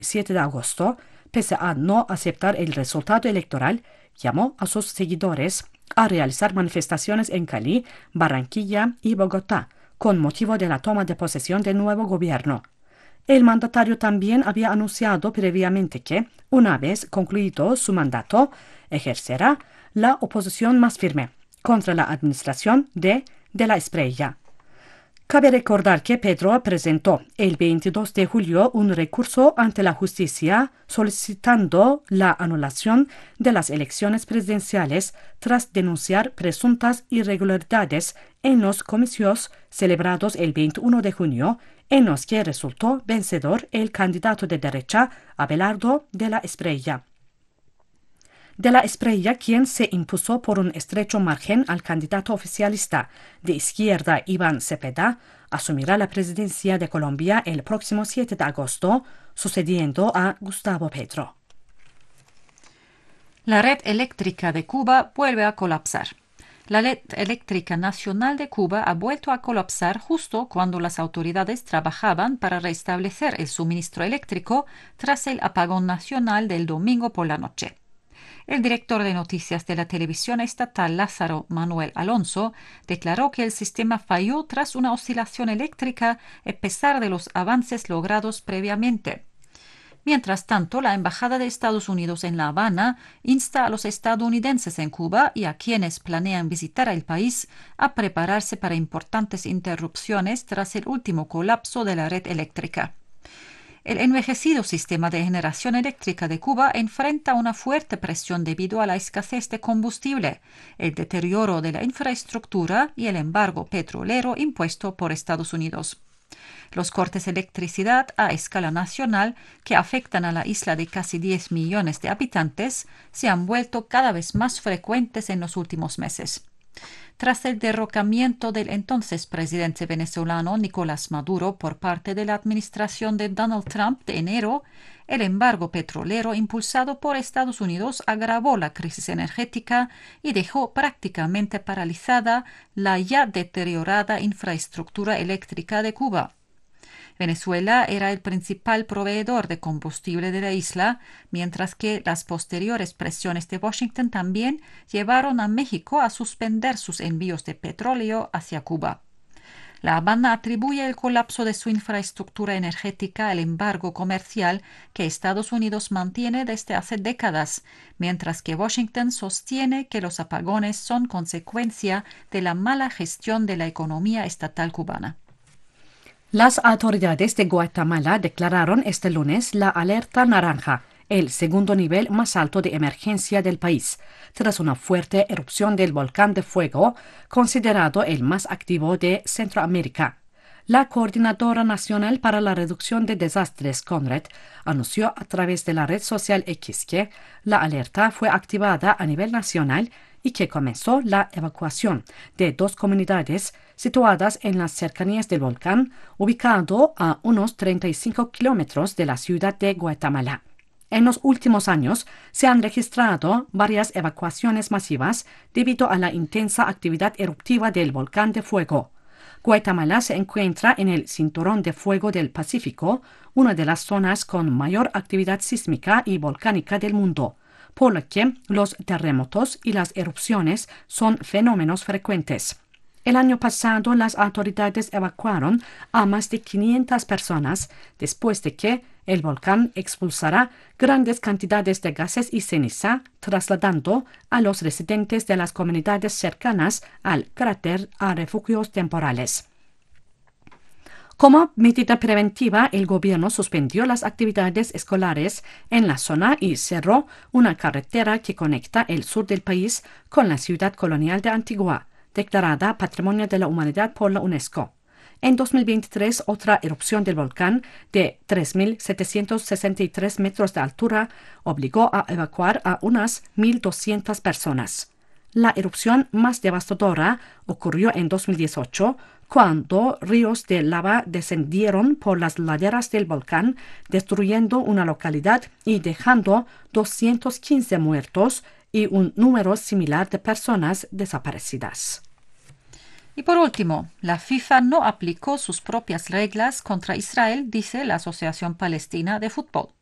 7 de agosto, pese a no aceptar el resultado electoral, llamó a sus seguidores a realizar manifestaciones en Cali, Barranquilla y Bogotá, con motivo de la toma de posesión del nuevo gobierno. El mandatario también había anunciado previamente que, una vez concluido su mandato, ejercerá la oposición más firme contra la administración de la Espriella. Cabe recordar que Petro presentó el 22 de julio un recurso ante la justicia solicitando la anulación de las elecciones presidenciales tras denunciar presuntas irregularidades en los comicios celebrados el 21 de junio, en los que resultó vencedor el candidato de derecha Abelardo de la Espriella. De la Espriella, quien se impuso por un estrecho margen al candidato oficialista de izquierda Iván Cepeda, asumirá la presidencia de Colombia el próximo 7 de agosto, sucediendo a Gustavo Petro. La red eléctrica de Cuba vuelve a colapsar. La red eléctrica nacional de Cuba ha vuelto a colapsar justo cuando las autoridades trabajaban para restablecer el suministro eléctrico tras el apagón nacional del domingo por la noche. El director de noticias de la televisión estatal Lázaro Manuel Alonso declaró que el sistema falló tras una oscilación eléctrica a pesar de los avances logrados previamente. Mientras tanto, la Embajada de Estados Unidos en La Habana insta a los estadounidenses en Cuba y a quienes planean visitar el país a prepararse para importantes interrupciones tras el último colapso de la red eléctrica. El envejecido sistema de generación eléctrica de Cuba enfrenta una fuerte presión debido a la escasez de combustible, el deterioro de la infraestructura y el embargo petrolero impuesto por Estados Unidos. Los cortes de electricidad a escala nacional, que afectan a la isla de casi 10 millones de habitantes, se han vuelto cada vez más frecuentes en los últimos meses. Tras el derrocamiento del entonces presidente venezolano Nicolás Maduro por parte de la administración de Donald Trump de enero, el embargo petrolero impulsado por Estados Unidos agravó la crisis energética y dejó prácticamente paralizada la ya deteriorada infraestructura eléctrica de Cuba. Venezuela era el principal proveedor de combustible de la isla, mientras que las posteriores presiones de Washington también llevaron a México a suspender sus envíos de petróleo hacia Cuba. La Habana atribuye el colapso de su infraestructura energética al embargo comercial que Estados Unidos mantiene desde hace décadas, mientras que Washington sostiene que los apagones son consecuencia de la mala gestión de la economía estatal cubana. Las autoridades de Guatemala declararon este lunes la alerta naranja, el segundo nivel más alto de emergencia del país, tras una fuerte erupción del volcán de fuego, considerado el más activo de Centroamérica. La Coordinadora Nacional para la Reducción de Desastres, CONRED, anunció a través de la red social X que la alerta fue activada a nivel nacional y que comenzó la evacuación de 2 comunidades situadas en las cercanías del volcán, ubicado a unos 35 kilómetros de la ciudad de Guatemala. En los últimos años se han registrado varias evacuaciones masivas debido a la intensa actividad eruptiva del volcán de fuego. Guatemala se encuentra en el Cinturón de Fuego del Pacífico, una de las zonas con mayor actividad sísmica y volcánica del mundo, por lo que los terremotos y las erupciones son fenómenos frecuentes. El año pasado, las autoridades evacuaron a más de 500 personas después de que el volcán expulsara grandes cantidades de gases y ceniza, trasladando a los residentes de las comunidades cercanas al cráter a refugios temporales. Como medida preventiva, el gobierno suspendió las actividades escolares en la zona y cerró una carretera que conecta el sur del país con la ciudad colonial de Antigua, declarada Patrimonio de la Humanidad por la UNESCO. En 2023, otra erupción del volcán de 3.763 metros de altura obligó a evacuar a unas 1.200 personas. La erupción más devastadora ocurrió en 2018, cuando ríos de lava descendieron por las laderas del volcán, destruyendo una localidad y dejando 215 muertos y un número similar de personas desaparecidas. Y por último, la FIFA no aplicó sus propias reglas contra Israel, dice la Asociación Palestina de Fútbol.